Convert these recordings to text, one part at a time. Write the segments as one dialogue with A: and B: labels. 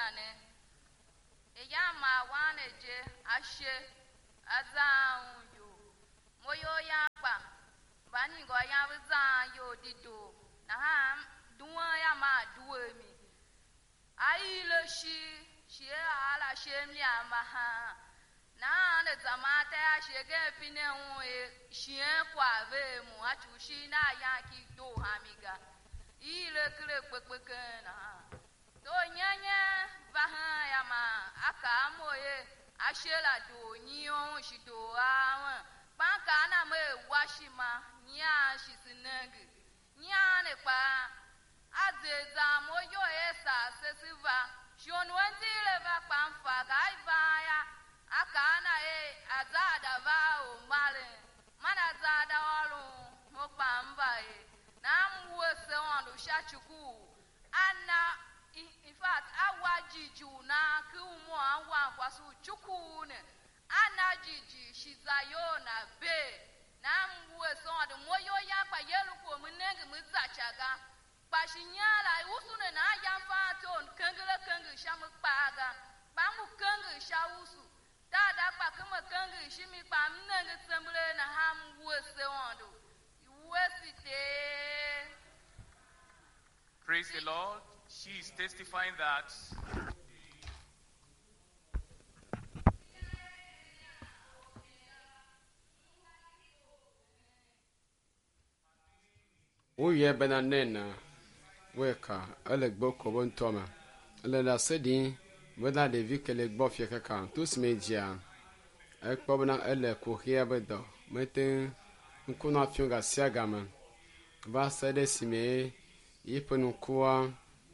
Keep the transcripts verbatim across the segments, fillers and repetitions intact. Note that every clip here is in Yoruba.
A: Shilane. Eyama waneje ashe azan yo. Moyo yapa. Bani go yabzan yo dido. Naham duwa yama duwe mi. Ai le shi shi ala shemli amaha. Na ne zamata ya shege pine unwe shien kwa ve mu achu shi na yanki do hamiga. Ile kle kwekwe na. Do nyanya vaha yama aka moye ashela do nyon shi do awan. Banka na me washima nya shi sinenge. Nya ne pa azeza moyo esa sesiva. Shon wenzile va pamfa gaiva ya. Akana e azada va o male mana azada walu mo pamba e na mwese wandu shachuku ana in fact awajiju na kumo anwa kwasu chuku ne ana jiji shizayona be na mwese wandu moyo yakpa yelu ko munenge muzachaga pashinyala usune na yamfa ton kengele kenge shamu paga bamu kenge shausu Dada pa kuma kangi shimi pa mnenge tsemble na ham wese wando. Wesite.
B: Praise the Lord. She is testifying that
C: Uye benanena weka ele gboko bon toma. Ele la sedi Whether the vehicle both your account, two media, a problem a cohere bedo, meeting Nkuna Funga Siagaman, Vasa de Sime, Yipenukua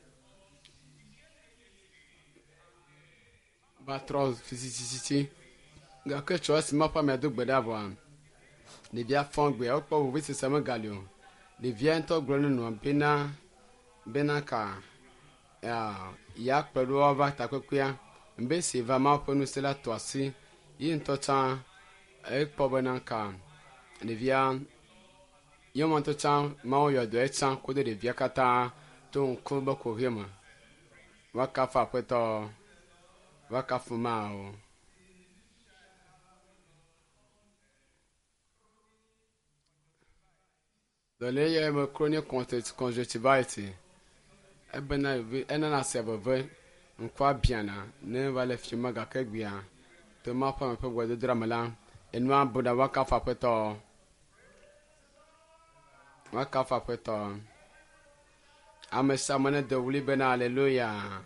C: Batros Physicity, Gakachos Mapa Medu Bedavan, the Via Fongwe, Opo with Samagalio, the Viento Gronin Pena Benaka. Yak Pedova Takokia, Bessie Vama Ponusela Toasi, Yin Tota, Ek Pobananka, Livia Yomantocha, Mao Duecha, Kude de Viacata, Ton Kubo Kohima, Wakafa Peto, Wakafumao. The layer of chronic conjunctivitis. Ebena enana sebove nkwa biana ne vale fima ga kegbia to mapa me pegwa de dramala enu abuda waka fa peto waka fa peto amesa mane de wuli bena hallelujah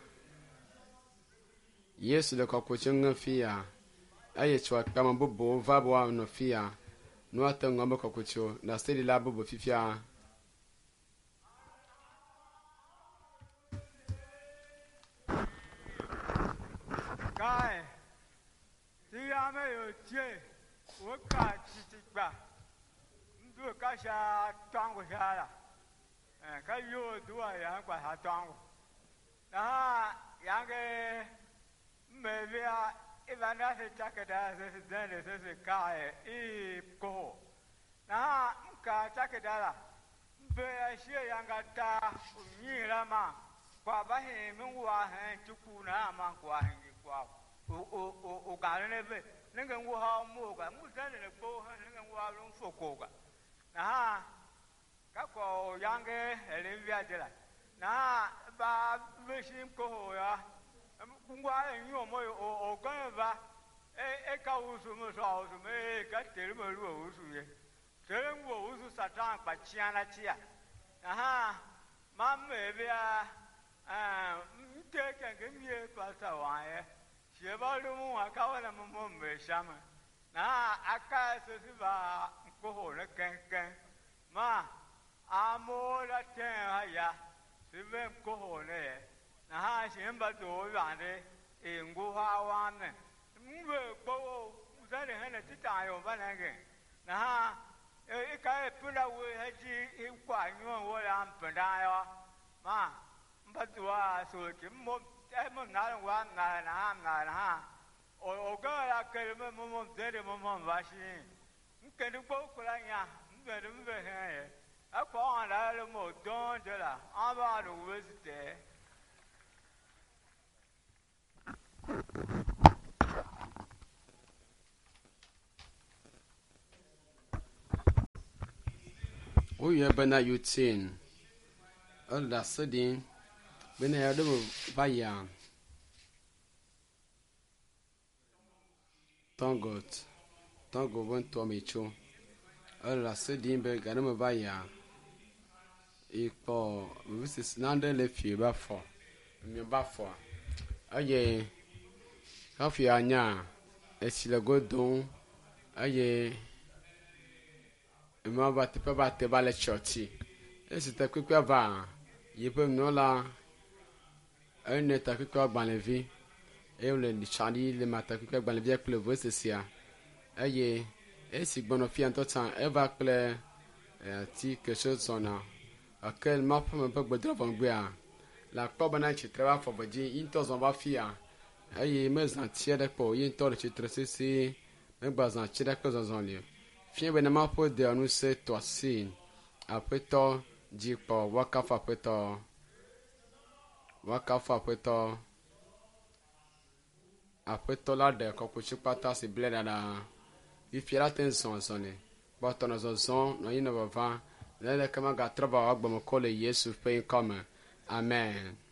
C: Yesu de kokuchinga fia aye chwa kama bubu vabo no fia no atenga mo kokucho na stedi la bubu fifia
D: Guy, the army of Jay, what got you back? Do a casha tongue here. And can you do a young by her tongue? Ah, young, maybe if I not a jacket as then it is a guy, e go. Now, car jacket. But I see a younger tar, Mirama, Papa him, who are hand to Kuna, Manqua. O o o o garnebe ninga ngwa muga mutane ne ko ninga ngwa lon fokoga na ka ko yange elivia dela na ba machine ko ya ngwa enyo mo o o ganva e e ka usu mo so usu me ka tere mo ru usu ye tere ngwa usu satan pa chiana chia na ma me bia ah mte ka ngemie pa sawa ye Shebalu akawana mumbe shama na aka sesiba koho ne kenken ma amora ten haya sibe koho ne na ha shemba do yande e nguha wane mbe bo uzane hene titayo banage na ha e ka pula we haji e kwa nyo wo ya mpenda yo ma mbadua so ke mo Emo na wa na na na na o o ga la ke me mo mo de mo mo va shi nke ni ko ko la nya mbe de mbe he a ko an la le mo don de la an ba do we ste
C: Buya bana yutin. Alla sedin. Bena ya do vaya. Tangot. Tango bon to mecho. Alla sedin be ganama vaya. Ipo visis nande le fi ba fo. Mi ba fo. Aye. Kafi anya. Esile godon. Aye. Ima ba te pe ba te ba le choti. Esi te kwekwe va. Yepe mnola. Ene ta kwekwe ba le vi. E le ni chani le mata kwekwe ba le vi akle vo sesia. Aye. Esi gbono fi antotan eva kle ti quelque chose sona. Akel ma pa me pe gbodro von gbe a. La ko bana chitre ba fo boji into zon ba fi a. Aye me zan tie de po yin to le chitre sisi. Me gba zan chire ko zon zon le. Fien bena ma po de anu se to sin. Apeto di po wakafa apeto. Wakafa apeto. Apeto la de ko po chipata si ble dada. Vi fiera ten son sonne. But on a zon no yin over van. Let the kama ga traba agba mo kole Yesu pe come. Amen.